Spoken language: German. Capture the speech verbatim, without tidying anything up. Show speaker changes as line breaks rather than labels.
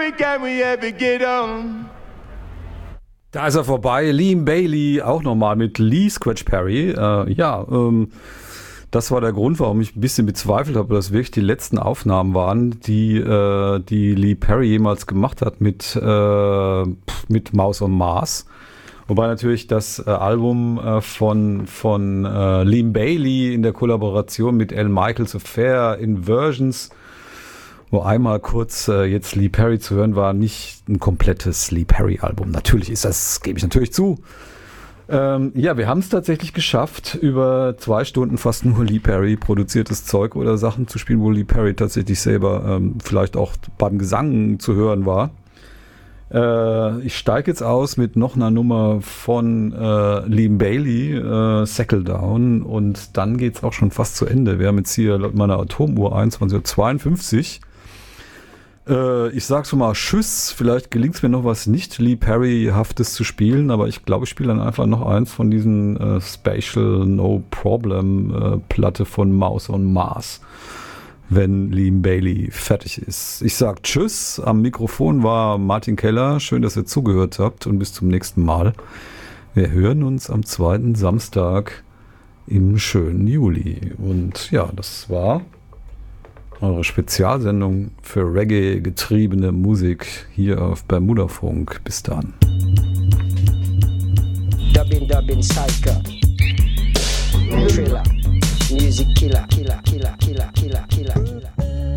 Baby, can we ever get on?
Da ist er vorbei. Liam Bailey, auch nochmal mit Lee Scratch Perry. Äh, ja, ähm, das war der Grund, warum ich ein bisschen bezweifelt habe, dass wirklich die letzten Aufnahmen waren, die, äh, die Lee Perry jemals gemacht hat mit, äh, mit Mouse on Mars. Wobei natürlich das äh, Album äh, von, von äh, Liam Bailey in der Kollaboration mit Al Michaels Affair in Versions, wo einmal kurz äh, jetzt Lee Perry zu hören war, nicht ein komplettes Lee Perry Album. Natürlich ist das, gebe ich natürlich zu. Ähm, ja, wir haben es tatsächlich geschafft, über zwei Stunden fast nur Lee Perry produziertes Zeug oder Sachen zu spielen, wo Lee Perry tatsächlich selber ähm, vielleicht auch beim Gesang zu hören war. Äh, ich steige jetzt aus mit noch einer Nummer von äh, Liam Bailey, äh, Settle Down, und dann geht's auch schon fast zu Ende. Wir haben jetzt hier laut meiner Atomuhr einundzwanzig Uhr zweiundfünfzig. Äh, ich sag so mal Tschüss, vielleicht gelingt es mir noch was nicht Lee Perry-haftes zu spielen, aber ich glaube, ich spiele dann einfach noch eins von diesen äh, Spatial No Problem äh, Platte von Mouse on Mars, wenn Liam Bailey fertig ist. Ich sag Tschüss, am Mikrofon war Martin Keller, schön, dass ihr zugehört habt, und bis zum nächsten Mal. Wir hören uns am zweiten Samstag im schönen Juli. Und ja, das war eure Spezialsendung für Reggae-getriebene Musik hier auf Bermudafunk. Bis dann.
Dubbing, dubbing, psycho. Thriller. Music killer, killer, killer, killer, killer, killer, killer.